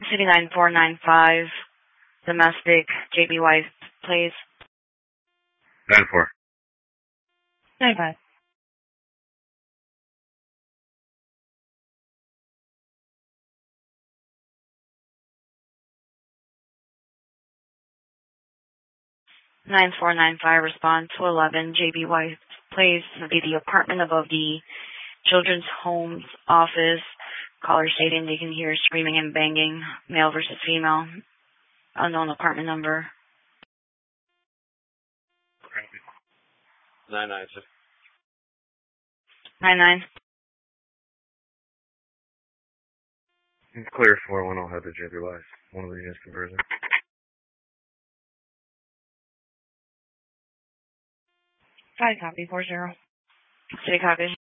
City 9495, domestic, JB Weiss, please. 94. 95. Nine four nine five, respond to 11 JB Weiss Place, would be the apartment above the Children's Homes office. Caller stating they can hear screaming and banging, male versus female. Unknown apartment number. 99. 99. It's clear 410 I'll have the JB Weiss. One of the units conversion. Copy 40. City copy.